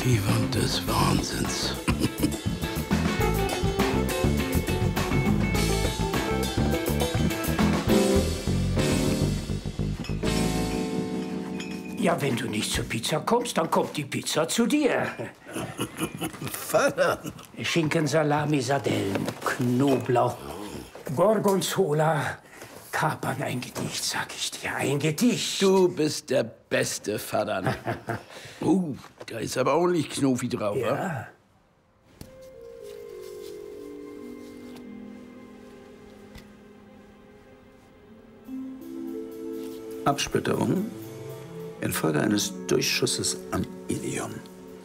Die Wand des Wahnsinns. Ja, wenn du nicht zur Pizza kommst, dann kommt die Pizza zu dir. Vater! Schinken, Salami, Sardellen, Knoblauch, Gorgonzola, Kapern, ein Gedicht, sag ich dir, ein Gedicht. Du bist der beste Vater. Da ist aber ordentlich Knofi drauf, Ja. wa? Absplitterung infolge eines Durchschusses am Ilium.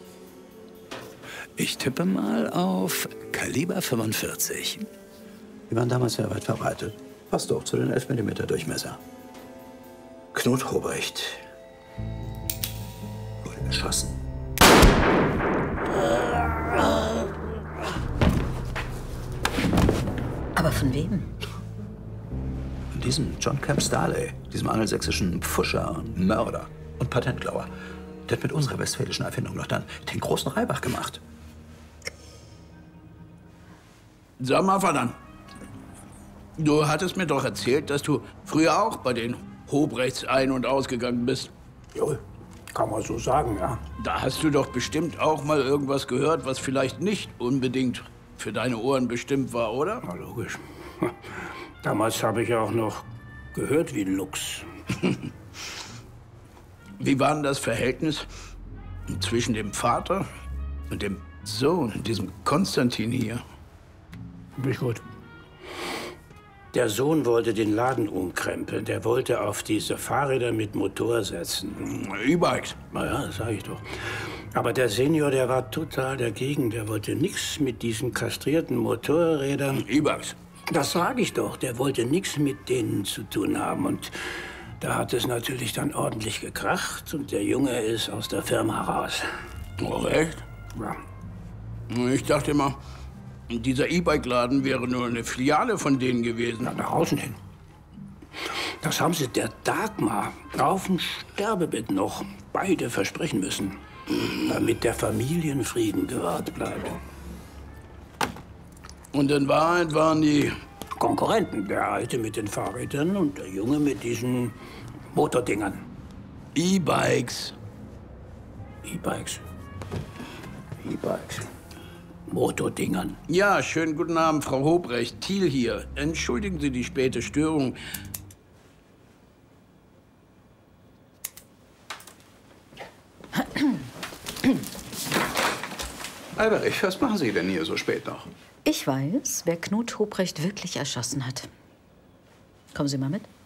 Ich tippe mal auf Kaliber 45. Die waren damals sehr weit verbreitet. Passt auch zu den 11 mm Durchmesser. Knut Hobrecht wurde erschossen. Aber von wem? Von diesem John Camp Starley, diesem angelsächsischen Pfuscher und Mörder und Patentklauer. Der hat mit unserer westfälischen Erfindung noch dann den großen Reibach gemacht. Sag mal, Vater, du hattest mir doch erzählt, dass du früher auch bei den Hobrechts ein- und ausgegangen bist. Jo, kann man so sagen, ja. Da hast du doch bestimmt auch mal irgendwas gehört, was vielleicht nicht unbedingt für deine Ohren bestimmt war, oder? Na, logisch. Damals habe ich auch noch gehört wie ein Luchs. Wie war denn das Verhältnis zwischen dem Vater und dem Sohn, diesem Konstantin hier? Nicht gut. Der Sohn wollte den Laden umkrempeln. Der wollte auf diese Fahrräder mit Motor setzen. E-Bikes. Na ja, das sag ich doch. Aber der Senior, der war total dagegen. Der wollte nichts mit diesen kastrierten Motorrädern. E-Bikes. Das sag ich doch. Der wollte nichts mit denen zu tun haben. Und da hat es natürlich dann ordentlich gekracht. Und der Junge ist aus der Firma raus. Oh, echt? Ja. Ich dachte immer, dieser E-Bike-Laden wäre nur eine Filiale von denen gewesen. Na, nach außen hin. Das haben sie der Dagmar auf dem Sterbebett noch beide versprechen müssen, damit der Familienfrieden gewahrt bleibt. Und in Wahrheit waren die... Konkurrenten, der Alte mit den Fahrrädern und der Junge mit diesen Motordingern. E-Bikes. E-Bikes. E-Bikes. Motordingern. Ja, schönen guten Abend, Frau Hobrecht. Thiel hier. Entschuldigen Sie die späte Störung. Alberich, was machen Sie denn hier so spät noch? Ich weiß, wer Knut Hobrecht wirklich erschossen hat. Kommen Sie mal mit.